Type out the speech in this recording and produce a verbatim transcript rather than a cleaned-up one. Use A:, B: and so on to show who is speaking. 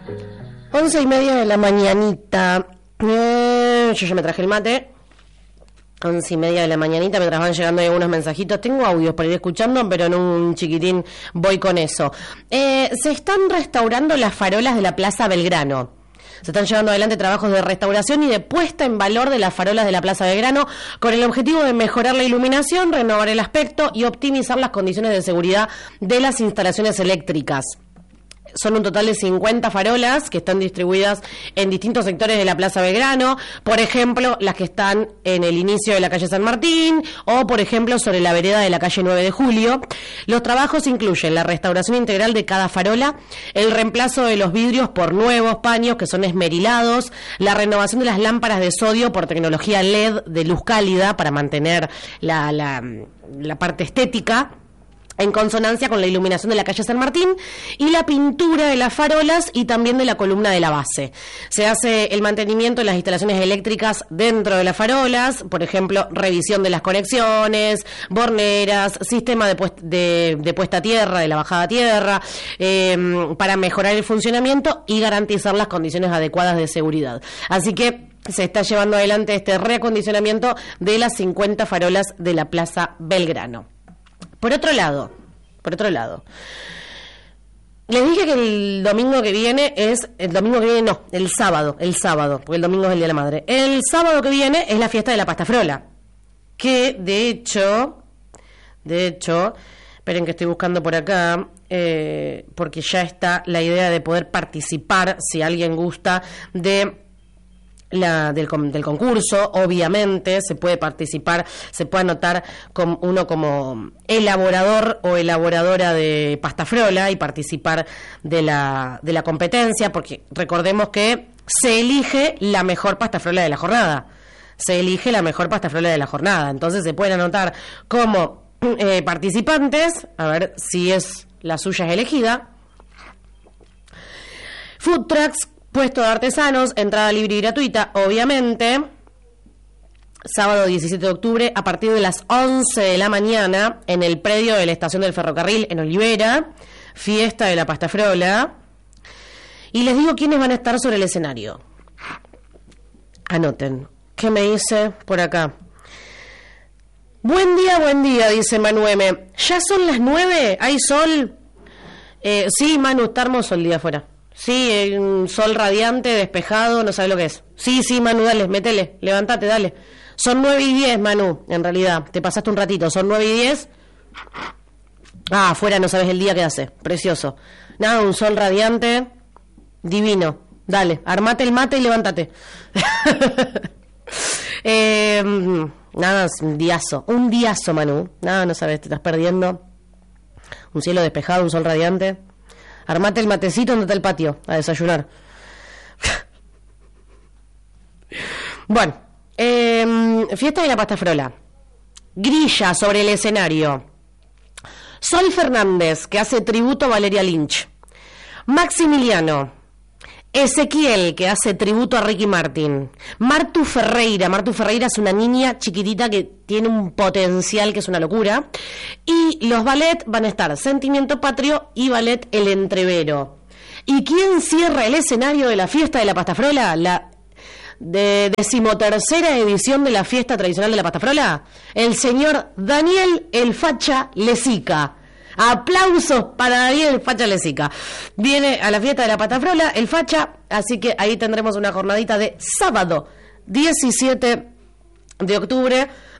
A: Once y media de la mañanita. Eh, yo ya me traje el mate. Once y media de la mañanita, mientras van llegando ahí algunos mensajitos. Tengo audios para ir escuchando, pero en un chiquitín voy con eso. Eh, se están restaurando las farolas de la Plaza Belgrano. Se están llevando adelante trabajos de restauración y de puesta en valor de las farolas de la Plaza Belgrano con el objetivo de mejorar la iluminación, renovar el aspecto y optimizar las condiciones de seguridad de las instalaciones eléctricas. Son un total de cincuenta farolas que están distribuidas en distintos sectores de la Plaza Belgrano, por ejemplo, las que están en el inicio de la calle San Martín o, por ejemplo, sobre la vereda de la calle nueve de julio. Los trabajos incluyen la restauración integral de cada farola, el reemplazo de los vidrios por nuevos paños que son esmerilados, la renovación de las lámparas de sodio por tecnología L E D de luz cálida para mantener la, la, la parte estética, en consonancia con la iluminación de la calle San Martín, y la pintura de las farolas y también de la columna de la base. Se hace el mantenimiento de las instalaciones eléctricas dentro de las farolas, por ejemplo, revisión de las conexiones, borneras, sistema de, puest- de, de puesta a tierra, de la bajada a tierra, eh, para mejorar el funcionamiento y garantizar las condiciones adecuadas de seguridad. Así que se está llevando adelante este reacondicionamiento de las cincuenta farolas de la Plaza Belgrano. Por otro lado, por otro lado, les dije que el domingo que viene es, el domingo que viene no, el sábado, el sábado, porque el domingo es el Día de la Madre. El sábado que viene es la fiesta de la pasta frola, que de hecho, de hecho, esperen que estoy buscando por acá, eh, porque ya está la idea de poder participar, si alguien gusta, de... La, del, del concurso. Obviamente se puede participar, se puede anotar como uno como elaborador o elaboradora de pasta frola y participar de la, de la competencia, porque recordemos que se elige la mejor pasta frola de la jornada, se elige la mejor pasta frola de la jornada, entonces se pueden anotar como eh, participantes, a ver si es la suya es elegida. Food trucks, puesto de artesanos, entrada libre y gratuita, obviamente. Sábado diecisiete de octubre, a partir de las once de la mañana, en el predio de la estación del ferrocarril en Olivera, fiesta de la pasta frola. Y les digo quiénes van a estar sobre el escenario. Anoten. ¿Qué me dice por acá? Buen día, buen día, dice Manu M. ¿Ya son las nueve? ¿Hay sol? Eh, sí, Manu, está hermoso el día afuera. Sí, un sol radiante, despejado, no sabes lo que es. Sí, sí, Manu, dale, métele, levántate, dale. Son nueve y diez, Manu, en realidad, te pasaste un ratito, son nueve y diez. Ah, afuera no sabes el día que hace, precioso. Nada, un sol radiante, divino. Dale, armate el mate y levántate. eh, nada, es un diazo, un diazo, Manu. Nada, no sabes, te estás perdiendo. Un cielo despejado, un sol radiante. Armate el matecito, andate al patio a desayunar. Bueno, eh, fiesta de la pasta frola. Grilla sobre el escenario. Sol Fernández, que hace tributo a Valeria Lynch. Maximiliano. Ezequiel, que hace tributo a Ricky Martin. Martu Ferreira. Martu Ferreira es una niña chiquitita que tiene un potencial que es una locura. Y los ballet van a estar Sentimiento Patrio y Ballet El Entrevero. ¿Y quién cierra el escenario de la fiesta de la pasta frola? La de decimotercera edición de la fiesta tradicional de la pasta frola. El señor Daniel El Facha Lezica. Aplausos para Daniel Facha Lezica. Viene a la fiesta de la pasta frola el Facha, así que ahí tendremos una jornadita de sábado diecisiete de octubre